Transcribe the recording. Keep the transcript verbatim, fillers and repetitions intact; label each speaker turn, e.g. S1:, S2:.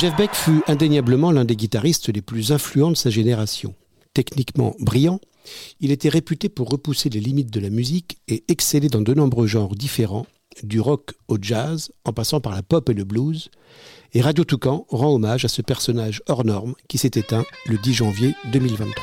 S1: Jeff Beck fut indéniablement l'un des guitaristes les plus influents de sa génération. Techniquement brillant, il était réputé pour repousser les limites de la musique et exceller dans de nombreux genres différents, du rock au jazz, en passant par la pop et le blues. Et Radio Toucan rend hommage à ce personnage hors norme qui s'est éteint le dix janvier deux mille vingt-trois.